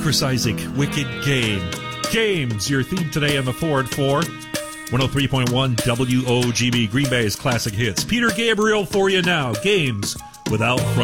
Chris Isaak, Wicked Game. Games, your theme today on the 4 at 4. 103.1 WOGB, Green Bay's classic hits. Peter Gabriel for you now. Games without